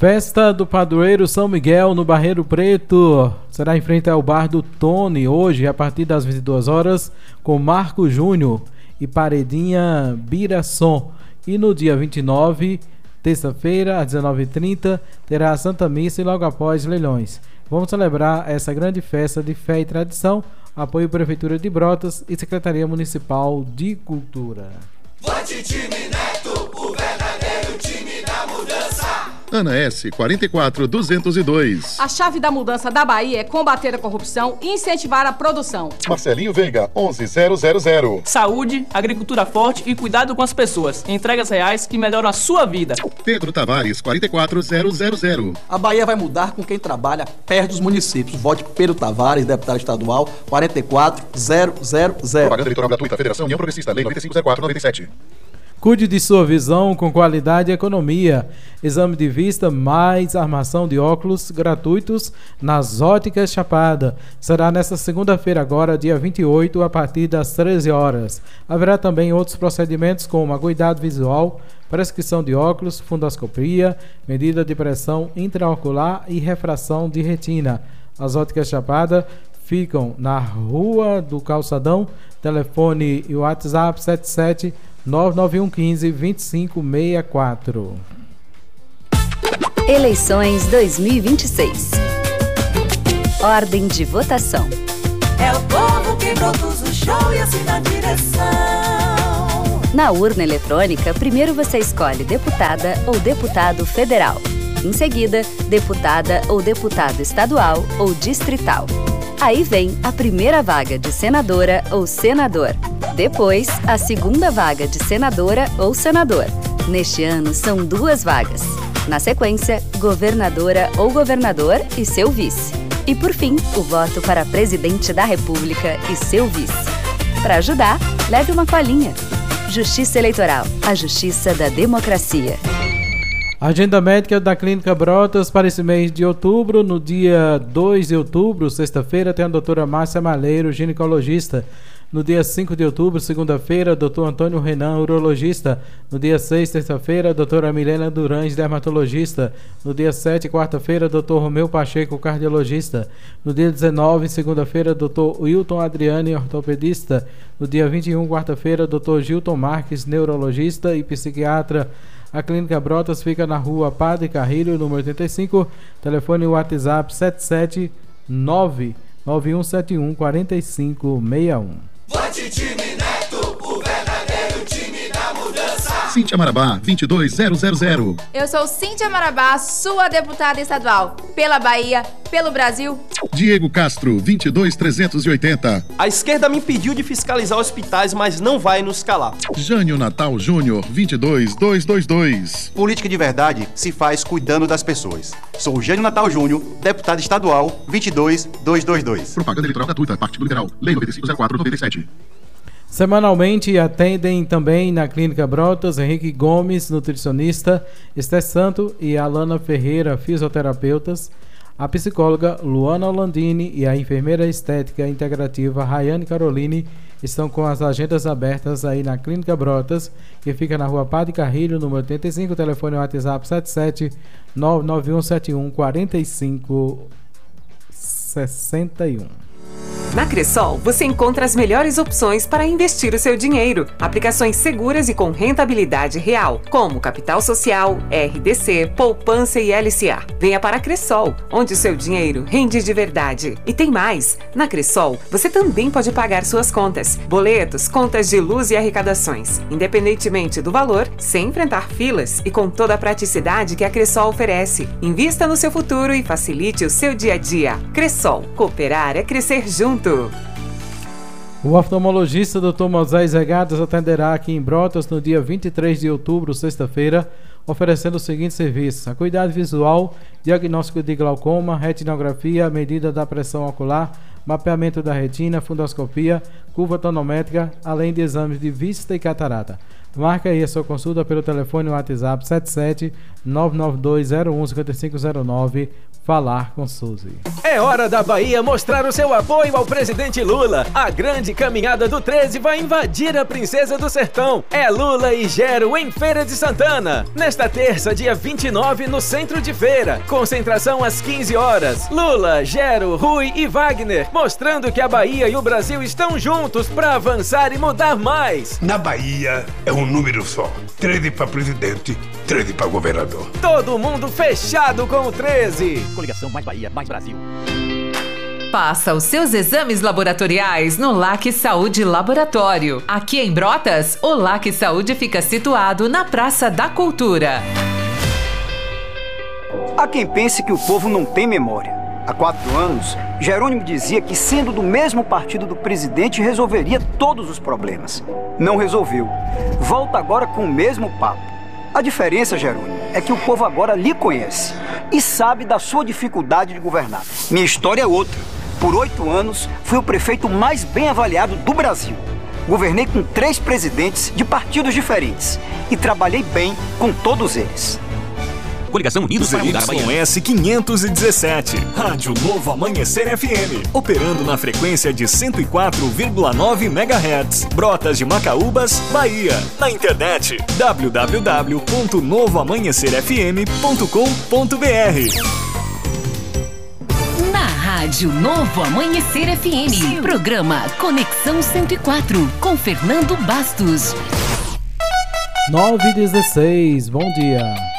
Festa do Padroeiro São Miguel no Barreiro Preto será em frente ao bar do Tony hoje a partir das 22 horas com Marco Júnior e Paredinha Biração. E no dia 29, terça-feira, às 19h30, terá a Santa Missa e logo após leilões. Vamos celebrar essa grande festa de fé e tradição. Apoio Prefeitura de Brotas e Secretaria Municipal de Cultura. Vote Time Neto, o verdadeiro time da mudança. Ana S. 44202. A chave da mudança da Bahia é combater a corrupção e incentivar a produção. Marcelinho Veiga, 11000. Saúde, agricultura forte e cuidado com as pessoas. Entregas reais que melhoram a sua vida. Pedro Tavares, 44000. A Bahia vai mudar com quem trabalha perto dos municípios. Vote Pedro Tavares, deputado estadual, 44000. Propaganda eleitoral gratuita, Federação União Progressista, Lei 9504/97. Cuide de sua visão com qualidade e economia. Exame de vista mais armação de óculos gratuitos nas Óticas Chapada. Será nesta segunda-feira agora, dia 28, a partir das 13 horas. Haverá também outros procedimentos como acuidado visual, prescrição de óculos, fundoscopia, medida de pressão intraocular e refração de retina. As Óticas Chapada ficam na Rua do Calçadão. Telefone e WhatsApp 77 99115 2564. Eleições 2026. Ordem de votação. É o povo que produz o show e assim dá direção. Na urna eletrônica, primeiro você escolhe deputada ou deputado federal. Em seguida, deputada ou deputado estadual ou distrital. Aí vem a primeira vaga de senadora ou senador. Depois, a segunda vaga de senadora ou senador. Neste ano, são 2 vagas. Na sequência, governadora ou governador e seu vice. E, por fim, o voto para presidente da República e seu vice. Para ajudar, leve uma colinha. Justiça Eleitoral, a justiça da democracia. Agenda médica da Clínica Brotas para esse mês de outubro. No dia 2 de outubro, sexta-feira, tem a doutora Márcia Maleiro, ginecologista. No dia 5 de outubro, segunda-feira, doutor Antônio Renan, urologista. No dia 6, terça-feira, doutora Milena Durães, dermatologista. No dia 7, quarta-feira, doutor Romeu Pacheco, cardiologista. No dia 19, segunda-feira, doutor Wilton Adriane, ortopedista. No dia 21, quarta-feira, doutor Gilton Marques, neurologista e psiquiatra. A Clínica Brotas fica na rua Padre Carrilho, número 85. Telefone WhatsApp 77991714561. Vote Time Neto, o verdadeiro time da mudança. Cíntia Marabá, 22000. Eu sou Cíntia Marabá, sua deputada estadual. Pela Bahia, pelo Brasil. Diego Castro, 22380. A esquerda me impediu de fiscalizar hospitais, mas não vai nos calar. Jânio Natal Júnior, 22222. Política de verdade se faz cuidando das pessoas. Sou Jânio Natal Júnior, deputado estadual, 22222. Propaganda eleitoral gratuita, Partido Liberal, Lei 9504/97. Semanalmente atendem também na Clínica Brotas Henrique Gomes, nutricionista, Esté Santo e Alana Ferreira, fisioterapeutas, a psicóloga Luana Holandini e a enfermeira estética integrativa Rayane Caroline estão com as agendas abertas aí na Clínica Brotas, que fica na rua Padre Carrilho, número 85, telefone WhatsApp 77 99171 4561. Na Cressol, você encontra as melhores opções para investir o seu dinheiro. Aplicações seguras e com rentabilidade real, como Capital Social, RDC, Poupança e LCA. Venha para a Cressol, onde o seu dinheiro rende de verdade. E tem mais! Na Cressol, você também pode pagar suas contas, boletos, contas de luz e arrecadações, independentemente do valor, sem enfrentar filas e com toda a praticidade que a Cressol oferece. Invista no seu futuro e facilite o seu dia a dia. Cressol, cooperar é crescer junto. O oftalmologista Dr. Moisés Regatas atenderá aqui em Brotas no dia 23 de outubro, sexta-feira, oferecendo o seguinte serviço: acuidade visual, diagnóstico de glaucoma, retinografia, medida da pressão ocular, mapeamento da retina, fundoscopia, curva tonométrica, além de exames de vista e catarata. Marque aí a sua consulta pelo telefone WhatsApp 77 99201 5509. Falar com Suzy. É hora da Bahia mostrar o seu apoio ao presidente Lula. A grande caminhada do 13 vai invadir a Princesa do Sertão. É Lula e Gero em Feira de Santana. Nesta terça, dia 29, no centro de feira. Concentração às 15 horas. Lula, Gero, Rui e Wagner, mostrando que a Bahia e o Brasil estão juntos para avançar e mudar mais. Na Bahia é um número só. 13 para presidente, 13 para governador. Todo mundo fechado com o 13. Coligação Mais Bahia, Mais Brasil. Faça os seus exames laboratoriais no LAC Saúde Laboratório. Aqui em Brotas, o LAC Saúde fica situado na Praça da Cultura. Há quem pense que o povo não tem memória. Há 4 anos, Jerônimo dizia que, sendo do mesmo partido do presidente, resolveria todos os problemas. Não resolveu. Volta agora com o mesmo papo. A diferença, Jerônimo, é que o povo agora lhe conhece e sabe da sua dificuldade de governar. Minha história é outra. Por 8 anos, fui o prefeito mais bem avaliado do Brasil. Governei com 3 presidentes de partidos diferentes e trabalhei bem com todos eles. Coligação Unidos para mudar a Bahia. ZYS 517, Rádio Novo Amanhecer FM, operando na frequência de 104,9 MHz, Brotas de Macaúbas, Bahia. Na internet, www.novoamanhecerfm.com.br. Na Rádio Novo Amanhecer FM, programa Conexão 104, com Fernando Bastos. 9h16, bom dia.